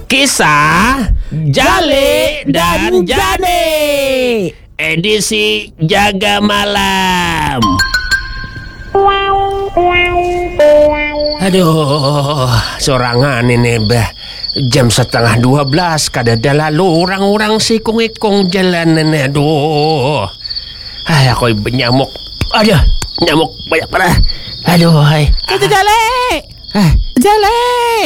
Kisah Jale dan Jane, edisi Jaga Malam. Aduh, sorangan ini bah. Jam 11:30 kadada lalu orang-orang sikung-ikung jalan ini. Aduh, aku nyamuk. Aduh, nyamuk banyak parah. Aduh, hai. Kita Jale. Jale.